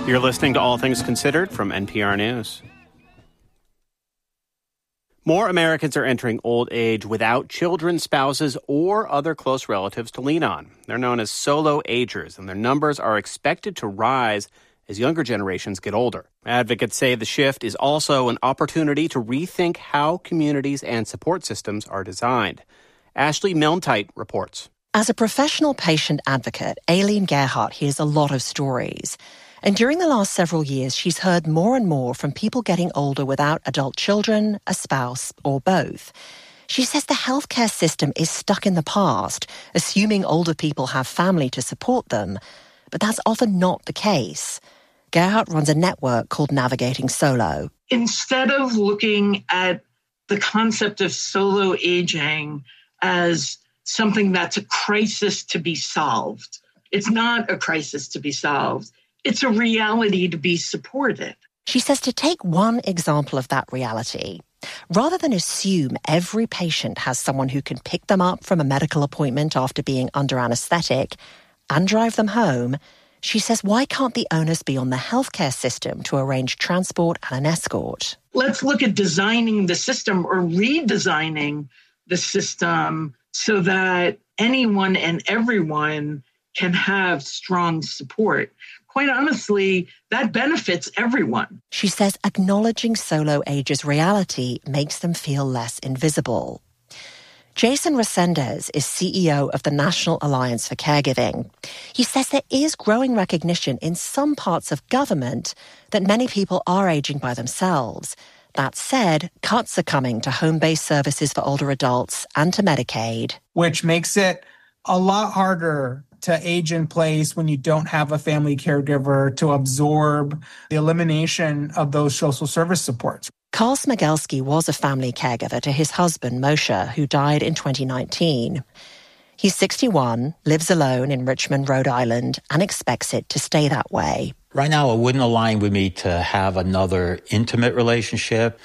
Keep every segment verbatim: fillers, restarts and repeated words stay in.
You're listening to All Things Considered from N P R News. More Americans are entering old age without children, spouses, or other close relatives to lean on. They're known as solo agers, and their numbers are expected to rise as younger generations get older. Advocates say the shift is also an opportunity to rethink how communities and support systems are designed. Ashley Milne-Tite reports. As a professional patient advocate, Aileen Gerhardt hears a lot of stories. And during the last several years, she's heard more and more from people getting older without adult children, a spouse, or both. She says the healthcare system is stuck in the past, assuming older people have family to support them. But that's often not the case. Gerhardt runs a network called Navigating Solo. Instead of looking at the concept of solo aging as something that's a crisis to be solved, it's not a crisis to be solved. It's a reality to be supported. She says to take one example of that reality, rather than assume every patient has someone who can pick them up from a medical appointment after being under anesthetic and drive them home, she says, why can't the onus be on the healthcare system to arrange transport and an escort? Let's look at designing the system or redesigning the system so that anyone and everyone can have strong support. Quite honestly, that benefits everyone. She says acknowledging solo agers' reality makes them feel less invisible. Jason Resendez is C E O of the National Alliance for Caregiving. He says there is growing recognition in some parts of government that many people are aging by themselves. That said, cuts are coming to home-based services for older adults and to Medicaid. Which makes it a lot harder to age in place when you don't have a family caregiver to absorb the elimination of those social service supports. Carl Smigelski was a family caregiver to his husband, Moshe, who died in twenty nineteen. He's sixty-one, lives alone in Richmond, Rhode Island, and expects it to stay that way. Right now, it wouldn't align with me to have another intimate relationship.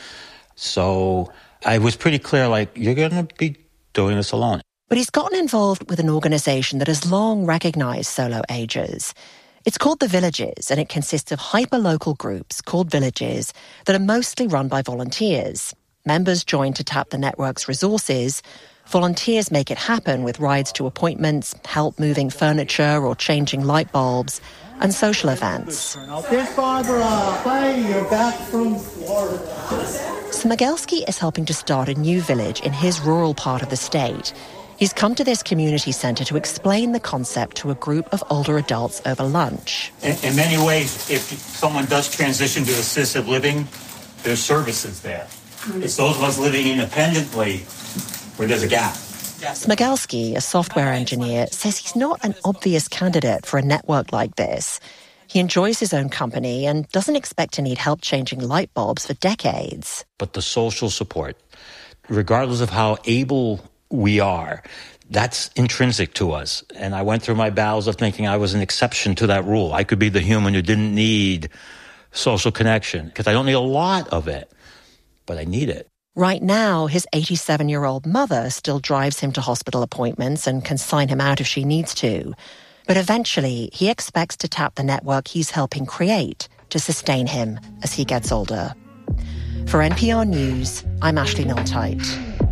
So I was pretty clear, like, you're going to be doing this alone. But he's gotten involved with an organization that has long recognized solo agers. It's called The Villages, and it consists of hyper-local groups called Villages that are mostly run by volunteers. Members join to tap the network's resources. Volunteers make it happen with rides to appointments, help moving furniture or changing light bulbs, and social events. This Barbara, play your back from Florida. Smigelski is helping to start a new village in his rural part of the state. He's come to this community center to explain the concept to a group of older adults over lunch. In, in many ways, if someone does transition to assisted living, there's services there. It's those of us living independently where there's a gap. Smigelski, a software engineer, says he's not an obvious candidate for a network like this. He enjoys his own company and doesn't expect to need help changing light bulbs for decades. But the social support, regardless of how able we are, that's intrinsic to us. And I went through my battles of thinking I was an exception to that rule. I could be the human who didn't need social connection because I don't need a lot of it, but I need it. Right now, his eighty-seven-year-old mother still drives him to hospital appointments and can sign him out if she needs to. But eventually, he expects to tap the network he's helping create to sustain him as he gets older. For N P R News, I'm Ashley Milne-Tite.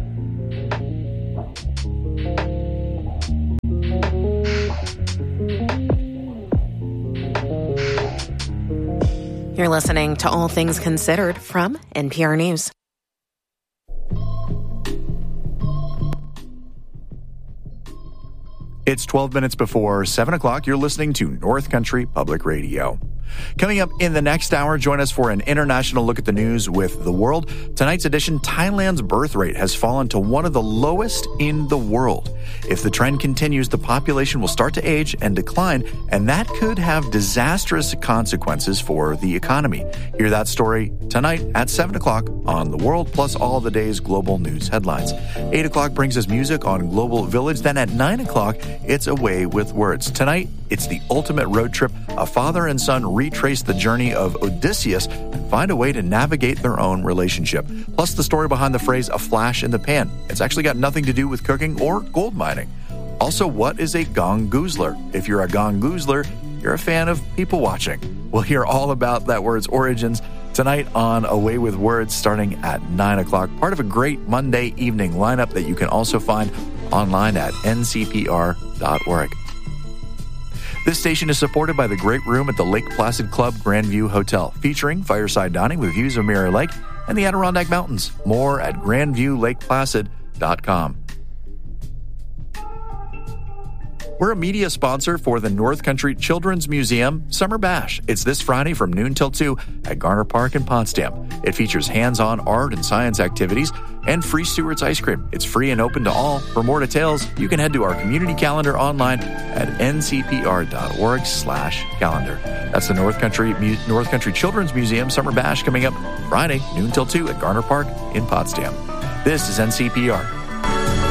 You're listening to All Things Considered from N P R News. It's twelve minutes before seven o'clock. You're listening to North Country Public Radio. Coming up in the next hour, join us for an international look at the news with The World. Tonight's edition, Thailand's birth rate has fallen to one of the lowest in the world. If the trend continues, the population will start to age and decline, and that could have disastrous consequences for the economy. Hear that story tonight at seven o'clock on The World, plus all of the day's global news headlines. eight o'clock brings us music on Global Village. Then at nine o'clock, it's Away with Words. Tonight, it's the ultimate road trip. A father and son retrace the journey of Odysseus and find a way to navigate their own relationship. Plus the story behind the phrase, a flash in the pan. It's actually got nothing to do with cooking or gold mining. Also, what is a gongoozler? If you're a gongoozler, you're a fan of people watching. We'll hear all about that word's origins tonight on Away with Words starting at nine o'clock, part of a great Monday evening lineup that you can also find online at N C P R dot org. This station is supported by the great room at the Lake Placid Club Grandview Hotel, featuring fireside dining with views of Mirror Lake and the Adirondack Mountains. More at grandview lake placid dot com. We're a media sponsor for the North Country Children's Museum Summer Bash. It's this Friday from noon till two at Garner Park in Potsdam. It features hands-on art and science activities and free Stewart's ice cream. It's free and open to all. For more details, you can head to our community calendar online at N C P R dot org slash calendar. That's the North Country North Country Children's Museum Summer Bash coming up Friday, noon till two at Garner Park in Potsdam. This is N C P R.